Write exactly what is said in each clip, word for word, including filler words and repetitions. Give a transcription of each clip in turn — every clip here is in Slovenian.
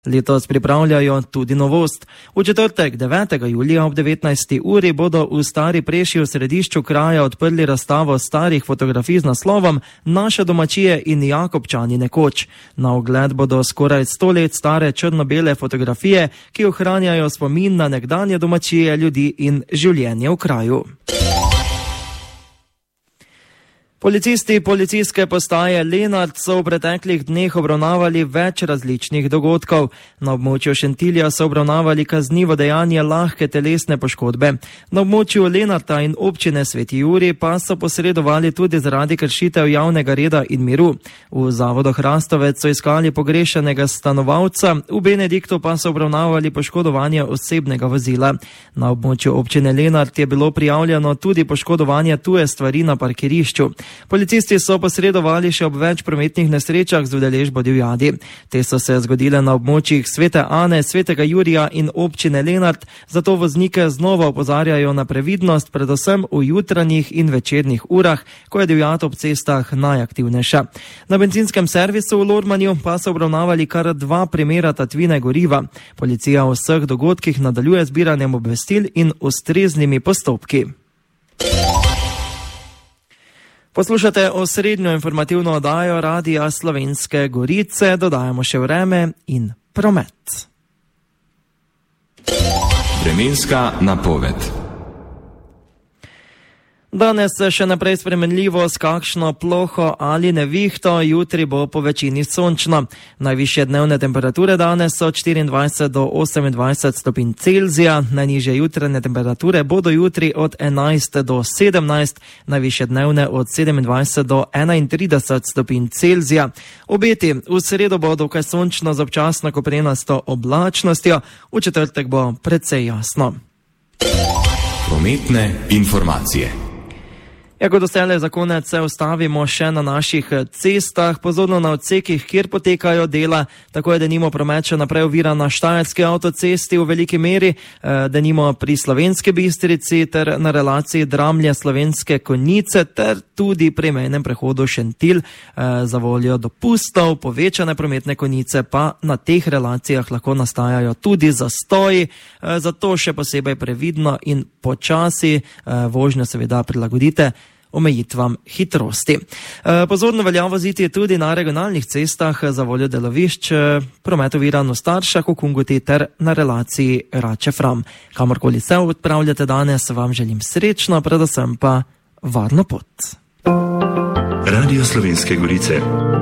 Letos pripravljajo tudi novost. V četrtek, devetega julija ob devetnajsti uri bodo v Stari Preši v središču kraja odprli razstavo starih fotografij z naslovom Naše domačije in Jakobčani nekoč. Na ogled bodo skoraj sto let stare črno-bele fotografije, ki ohranjajo spomin na nekdanje domačije, ljudi in življenje v kraju. Policisti policijske postaje Lenart so v preteklih dneh obravnavali več različnih dogodkov. Na območju Šentilja so obravnavali kaznivo dejanje lahke telesne poškodbe. Na območju Lenarta in občine Sveti Jurij pa so posredovali tudi zaradi kršitev javnega reda in miru. V zavodu Hrastovec so iskali pogrešanega stanovalca, v Benediktu pa so obravnavali poškodovanje osebnega vozila. Na območju občine Lenart je bilo prijavljeno tudi poškodovanje tuje stvari na parkirišču. Policisti so posredovali še ob več prometnih nesrečah z udeležbo divjadi. Te so se zgodile na območjih Svete Ane, Svetega Jurija in občine Lenart, zato voznike znova opozarjajo na previdnost, predvsem v jutranjih in večernih urah, ko je divjad ob cestah najaktivnejša. Na benzinskem servisu v Lormanju pa so obravnavali kar dva primera tatvine goriva. Policija v vseh dogodkih nadaljuje zbiranjem obvestil in ustreznimi postopki. Poslušate osrednjo informativno oddajo Radia Slovenske Gorice, dodajamo še vreme in promet. Vremenska napoved. Danes še naprej spremenljivo s kakšno ploho ali nevihto, jutri bo po večini sončno. Najvišje dnevne temperature danes so štiriindvajset do osemindvajset stopinj Celzija, najnižje jutranje temperature bodo jutri od enajst do sedemnajst, najvišje dnevne od sedemindvajset do enaintrideset stopinj Celzija. Obeti v sredo bo dokaj sončno z občasno koprenasto oblačnostjo, v četrtek bo precej jasno. Prometne informacije. Ja, kot doslej za konec se ustavimo še na naših cestah, pozorno na odsekih, kjer potekajo dela, tako je denimo promet še naprej ovira na Štajerski avtocesti v veliki meri, denimo pri Slovenski Bistrici ter na relaciji Dramlje Slovenske Konjice ter tudi pri mejnem prehodu Šentilj. Za voljo dopustov povečane prometne konice pa na teh relacijah lahko nastajajo tudi zastoji, zato še posebej previdno in počasi vožnjo seveda prilagodite omejitvam hitrosti. Pozorno velja voziti tudi na regionalnih cestah za voljo delovišč, promet oviran v Staršah, v Kungoti ter na relaciji Rače-Fram. Kamorkoli se odpravljate danes, vam želim srečno, predvsem pa varno pot. Radio Slovenske Gorice.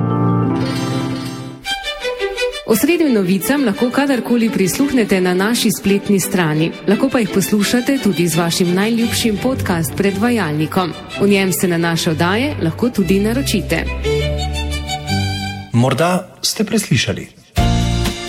Osrednjim novicam lahko kadarkoli prisluhnete na naši spletni strani. Lahko pa jih poslušate tudi z vašim najljubšim podcast predvajalnikom. V njem se na naše oddaje lahko tudi naročite. Morda ste preslišali.